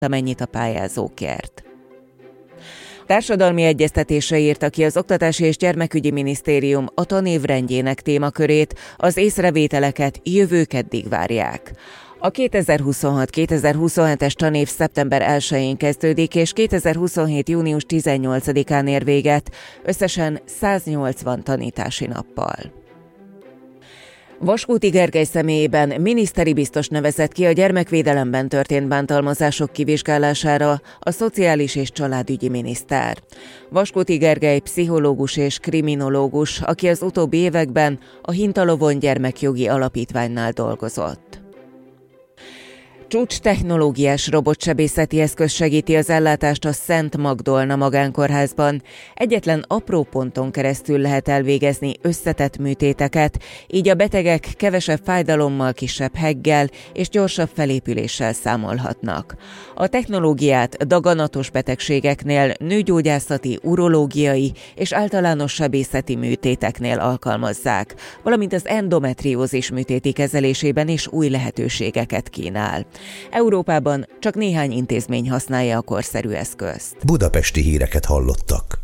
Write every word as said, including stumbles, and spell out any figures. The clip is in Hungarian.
amennyit a pályázó kért. Társadalmi egyeztetésre írta ki az Oktatási és Gyermekügyi Minisztérium a tanévrendjének témakörét, az észrevételeket jövő keddig várják. A kétezer-huszonhat kétezer-huszonhetes tanév szeptember elsején kezdődik, és kétezer-huszonhét június tizennyolcadikán ér véget, összesen száznyolcvan tanítási nappal. Vaskuti Gergely személyében miniszteri biztos nevezett ki a gyermekvédelemben történt bántalmazások kivizsgálására a szociális és családügyi miniszter. Vaskuti Gergely pszichológus és kriminológus, aki az utóbbi években a Hintalovon Gyermekjogi Alapítványnál dolgozott. Csúcs technológiás robotsebészeti eszköz segíti az ellátást a Szent Magdolna magánkórházban. Egyetlen apró ponton keresztül lehet elvégezni összetett műtéteket, így a betegek kevesebb fájdalommal, kisebb heggel és gyorsabb felépüléssel számolhatnak. A technológiát daganatos betegségeknél, nőgyógyászati, urológiai és általános sebészeti műtéteknél alkalmazzák, valamint az endometriózis műtéti kezelésében is új lehetőségeket kínál. Európában csak néhány intézmény használja a korszerű eszközt. Budapesti híreket hallottak.